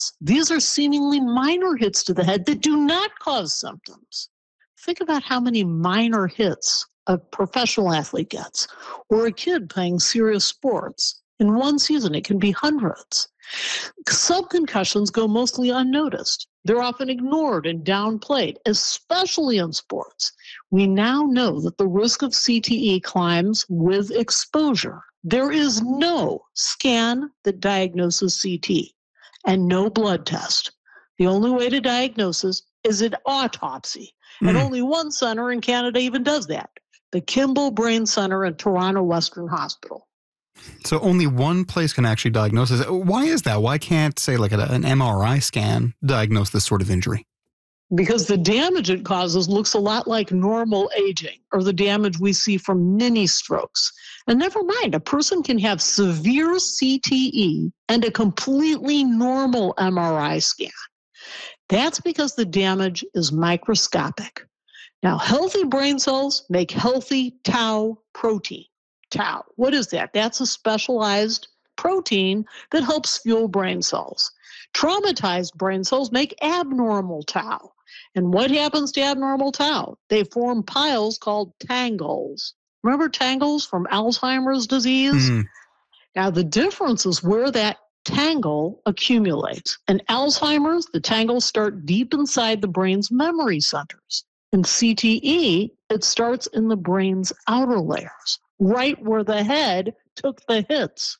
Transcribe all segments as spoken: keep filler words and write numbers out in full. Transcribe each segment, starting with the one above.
These are seemingly minor hits to the head that do not cause symptoms. Think about how many minor hits a professional athlete gets, or a kid playing serious sports. In one season, it can be hundreds. Subconcussions go mostly unnoticed. They're often ignored and downplayed, especially in sports. We now know that the risk of C T E climbs with exposure. There is no scan that diagnoses C T and no blood test. The only way to diagnose is an autopsy. Mm. And only one center in Canada even does that, the Kimball Brain Center at Toronto Western Hospital. So only one place can actually diagnose this. Why is that? Why can't, say, like an M R I scan diagnose this sort of injury? Because the damage it causes looks a lot like normal aging or the damage we see from mini strokes. And never mind, a person can have severe C T E and a completely normal M R I scan. That's because the damage is microscopic. Now, healthy brain cells make healthy tau protein. Tau, what is that? That's a specialized protein that helps fuel brain cells. Traumatized brain cells make abnormal tau. And what happens to abnormal tau? They form piles called tangles. Remember tangles from Alzheimer's disease? Mm. Now, the difference is where that tangle accumulates. In Alzheimer's, the tangles start deep inside the brain's memory centers. In C T E, it starts in the brain's outer layers, right where the head took the hits.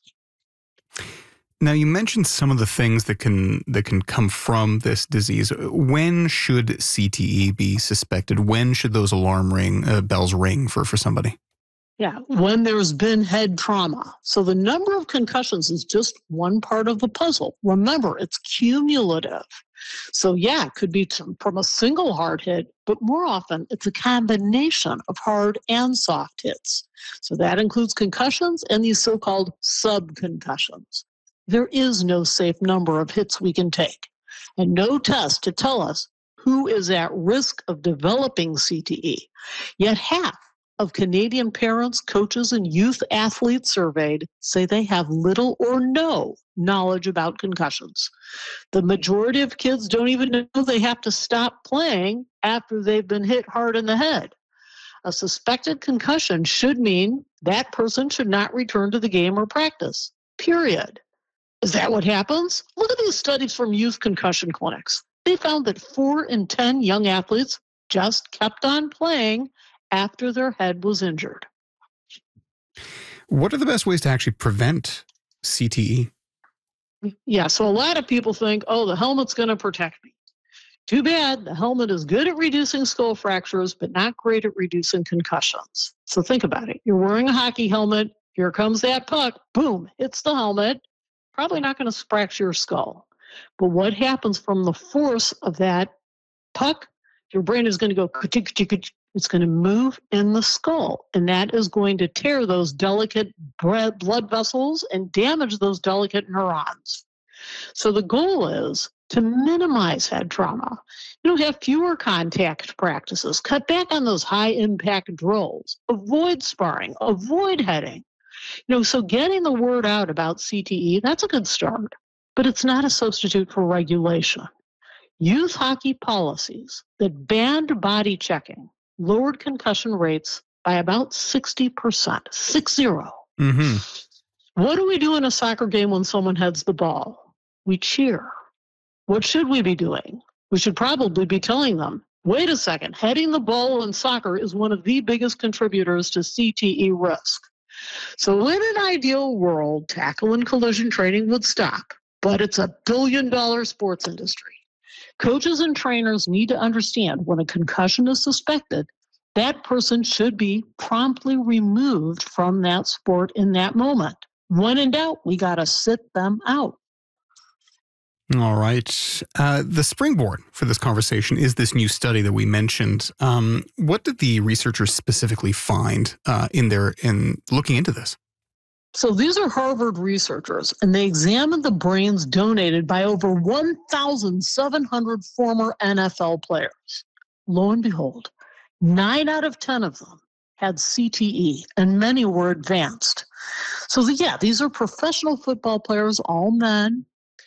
Now, you mentioned some of the things that can that can come from this disease. When should C T E be suspected? When should those alarm ring uh, bells ring for, for somebody? Yeah, when there's been head trauma. So the number of concussions is just one part of the puzzle. Remember, it's cumulative. So yeah, it could be from a single hard hit, but more often it's a combination of hard and soft hits. So that includes concussions and these so-called subconcussions. There is no safe number of hits we can take, and no test to tell us who is at risk of developing C T E. Yet half of Canadian parents, coaches, and youth athletes surveyed say they have little or no knowledge about concussions. The majority of kids don't even know they have to stop playing after they've been hit hard in the head. A suspected concussion should mean that person should not return to the game or practice, period. Is that what happens? Look at these studies from youth concussion clinics. They found that four in ten young athletes just kept on playing after their head was injured. What are the best ways to actually prevent C T E? Yeah, so a lot of people think, oh, the helmet's going to protect me. Too bad, the helmet is good at reducing skull fractures, but not great at reducing concussions. So think about it. You're wearing a hockey helmet. Here comes that puck. Boom, hits the helmet. Probably not going to fracture your skull. But what happens from the force of that puck? Your brain is going to go, it's going to move in the skull, and that is going to tear those delicate blood vessels and damage those delicate neurons. So the goal is to minimize head trauma. You know, have fewer contact practices, cut back on those high-impact drills, avoid sparring, avoid heading. You know, so getting the word out about C T E, that's a good start, but it's not a substitute for regulation. Youth hockey policies that banned body checking lowered concussion rates by about sixty percent, six zero. Mm-hmm. What do we do in a soccer game when someone heads the ball? We cheer. What should we be doing? We should probably be telling them, wait a second, heading the ball in soccer is one of the biggest contributors to C T E risk. So in an ideal world, tackle and collision training would stop, but it's a billion dollar sports industry. Coaches and trainers need to understand when a concussion is suspected, that person should be promptly removed from that sport in that moment. When in doubt, we got to sit them out. All right. Uh, the springboard for this conversation is this new study that we mentioned. Um, what did the researchers specifically find uh, in their in looking into this? So these are Harvard researchers, and they examined the brains donated by over one thousand seven hundred former N F L players. Lo and behold, nine out of ten of them had C T E, and many were advanced. So the, yeah, these are professional football players, all men.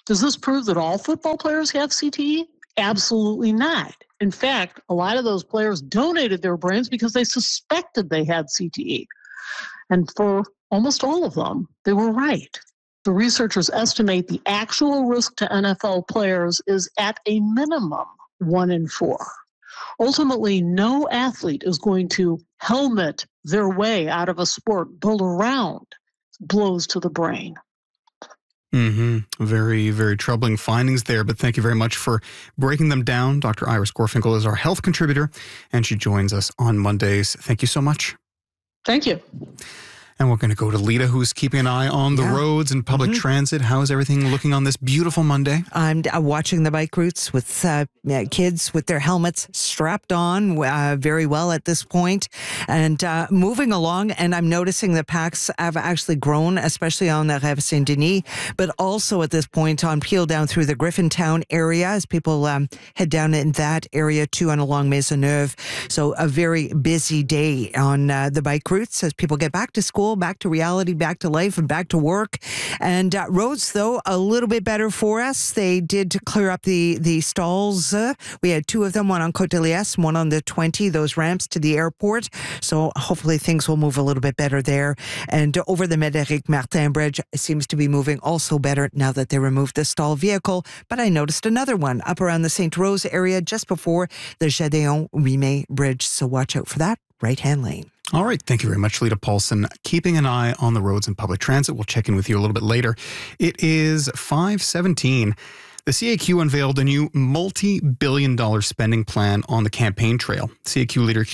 Does this prove that all football players have C T E? Absolutely not. In fact, a lot of those players donated their brains because they suspected they had C T E. And for almost all of them, they were right. The researchers estimate the actual risk to N F L players is at a minimum one in four. Ultimately, no athlete is going to helmet their way out of a sport built around blows to the brain. Mm-hmm. Very, very troubling findings there, but thank you very much for breaking them down. Doctor Iris Gorfinkel is our health contributor, and she joins us on Mondays. Thank you so much. Thank you. And we're going to go to Lita, who's keeping an eye on the Yeah. roads and public Mm-hmm. transit. How is everything looking on this beautiful Monday? I'm uh, watching the bike routes with uh, uh, kids with their helmets strapped on uh, very well at this point, and uh, moving along. And I'm noticing the packs have actually grown, especially on the Rêve Saint-Denis, but also at this point on Peel down through the Griffintown area as people um, head down in that area too and along Maisonneuve. So a very busy day on uh, the bike routes as people get back to school, back to reality, back to life, and back to work. And uh, roads, though, a little bit better for us. They did clear up the, the stalls. Uh, we had two of them, one on Côte de Liesse, one on the twenty, those ramps to the airport. So hopefully things will move a little bit better there. And over the Médéric Martin Bridge seems to be moving also better now that they removed the stall vehicle. But I noticed another one up around the Sainte Rose area just before the Gédéon Ouimet Bridge. So watch out for that right-hand lane. All right. Thank you very much, Lita Paulson. Keeping an eye on the roads and public transit. We'll check in with you a little bit later. It is five seventeen. The C A Q unveiled a new multi-billion dollar spending plan on the campaign trail. C A Q leader